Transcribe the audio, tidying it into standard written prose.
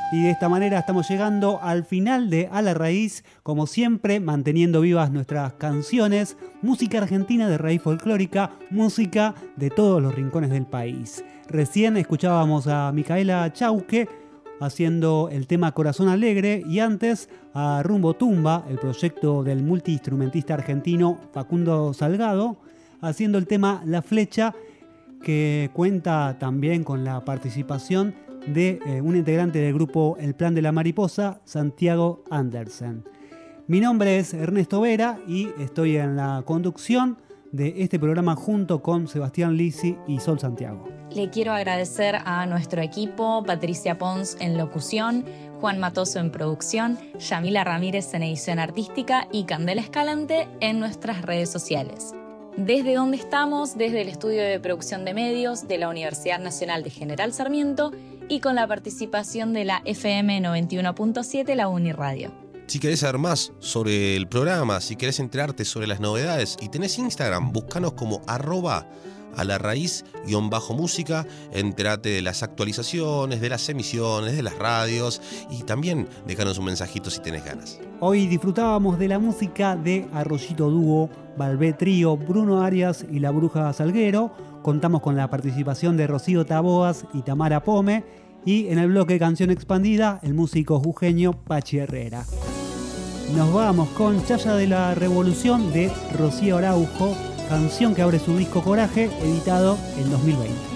Y de esta manera estamos llegando al final de A la Raíz, como siempre, manteniendo vivas nuestras canciones, música argentina de raíz folclórica, música de todos los rincones del país. Recién escuchábamos a Micaela Chauque haciendo el tema Corazón Alegre y antes a Rumbo Tumba, el proyecto del multiinstrumentista argentino Facundo Salgado, haciendo el tema La Flecha, que cuenta también con la participación de un integrante del grupo El Plan de la Mariposa, Santiago Andersen. Mi nombre es Ernesto Vera y estoy en la conducción de este programa junto con Sebastián Lisi y Sol Santiago. Le quiero agradecer a nuestro equipo, Patricia Pons en locución, Juan Matoso en producción, Yamila Ramírez en edición artística y Candela Escalante en nuestras redes sociales. Desde donde estamos, desde el estudio de producción de medios de la Universidad Nacional de General Sarmiento y con la participación de la FM 91.7, la Uniradio. Si querés saber más sobre el programa, si querés enterarte sobre las novedades y tenés Instagram, búscanos como @alarraiz_música, entérate de las actualizaciones, de las emisiones, de las radios y también déjanos un mensajito si tenés ganas. Hoy disfrutábamos de la música de Arroyito Dúo, Balbé Trío, Bruno Arias y La Bruja Salguero. Contamos con la participación de Rocío Taboas y Tamara Pome y en el bloque Canción Expandida, el músico jujeño Pachi Herrera. Nos vamos con Chaya de la Revolución de Rocío Araujo, canción que abre su disco Coraje, editado en 2020.